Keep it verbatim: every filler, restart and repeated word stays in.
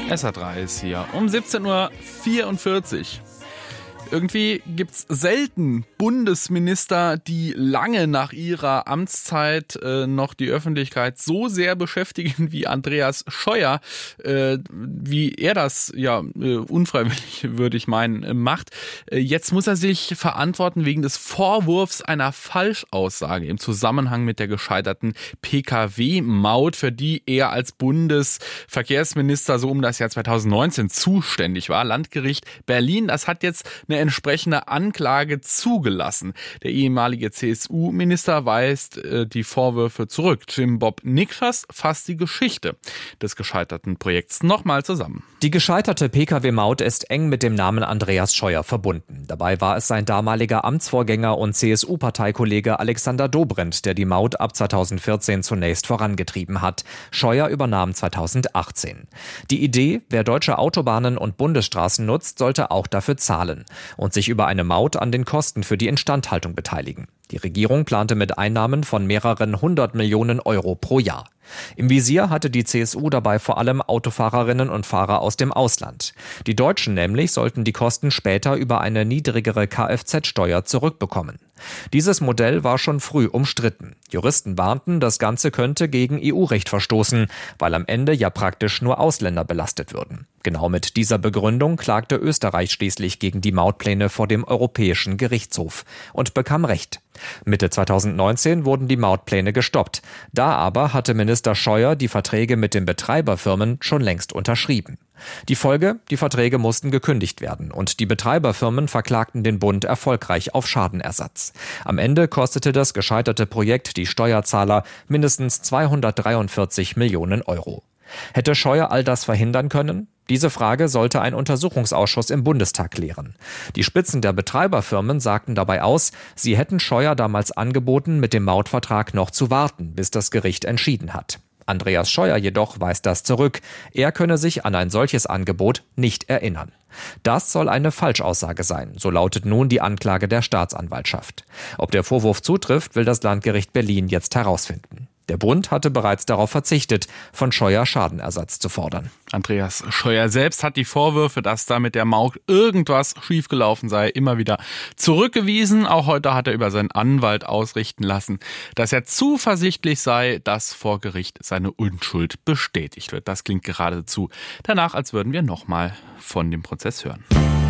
S R drei ist hier um siebzehn Uhr vierundvierzig. Irgendwie gibt's selten Bundesminister, die lange nach ihrer Amtszeit äh, noch die Öffentlichkeit so sehr beschäftigen wie Andreas Scheuer, äh, wie er das ja äh, unfreiwillig, würde ich meinen, äh, macht. Äh, jetzt muss er sich verantworten wegen des Vorwurfs einer Falschaussage im Zusammenhang mit der gescheiterten P K W-Maut, für die er als Bundesverkehrsminister so um das Jahr zweitausendneunzehn zuständig war. Landgericht Berlin, das hat jetzt eine entsprechende Anklage zugelassen. Der ehemalige C S U-Minister weist äh, die Vorwürfe zurück. Jim Bob Nikschas fasst die Geschichte des gescheiterten Projekts nochmal zusammen. Die gescheiterte P K W-Maut ist eng mit dem Namen Andreas Scheuer verbunden. Dabei war es sein damaliger Amtsvorgänger und C S U-Parteikollege Alexander Dobrindt, der die Maut ab zweitausendvierzehn zunächst vorangetrieben hat. Scheuer übernahm zweitausendachtzehn. Die Idee, wer deutsche Autobahnen und Bundesstraßen nutzt, sollte auch dafür zahlen und sich über eine Maut an den Kosten für die Instandhaltung beteiligen. Die Regierung plante mit Einnahmen von mehreren hundert Millionen Euro pro Jahr. Im Visier hatte die C S U dabei vor allem Autofahrerinnen und Fahrer aus dem Ausland. Die Deutschen nämlich sollten die Kosten später über eine niedrigere Kfz-Steuer zurückbekommen. Dieses Modell war schon früh umstritten. Juristen warnten, das Ganze könnte gegen E U-Recht verstoßen, weil am Ende ja praktisch nur Ausländer belastet würden. Genau mit dieser Begründung klagte Österreich schließlich gegen die Mautpläne vor dem Europäischen Gerichtshof und bekam Recht. Mitte zweitausendneunzehn wurden die Mautpläne gestoppt. Da aber hatte Minister Scheuer die Verträge mit den Betreiberfirmen schon längst unterschrieben. Die Folge: Die Verträge mussten gekündigt werden und die Betreiberfirmen verklagten den Bund erfolgreich auf Schadenersatz. Am Ende kostete das gescheiterte Projekt die Steuerzahler mindestens zweihundertdreiundvierzig Millionen Euro. Hätte Scheuer all das verhindern können? Diese Frage sollte ein Untersuchungsausschuss im Bundestag klären. Die Spitzen der Betreiberfirmen sagten dabei aus, sie hätten Scheuer damals angeboten, mit dem Mautvertrag noch zu warten, bis das Gericht entschieden hat. Andreas Scheuer jedoch weist das zurück. Er könne sich an ein solches Angebot nicht erinnern. Das soll eine Falschaussage sein, so lautet nun die Anklage der Staatsanwaltschaft. Ob der Vorwurf zutrifft, will das Landgericht Berlin jetzt herausfinden. Der Bund hatte bereits darauf verzichtet, von Scheuer Schadenersatz zu fordern. Andreas Scheuer selbst hat die Vorwürfe, dass da mit der Maut irgendwas schiefgelaufen sei, immer wieder zurückgewiesen. Auch heute hat er über seinen Anwalt ausrichten lassen, dass er zuversichtlich sei, dass vor Gericht seine Unschuld bestätigt wird. Das klingt geradezu danach, als würden wir nochmal von dem Prozess hören.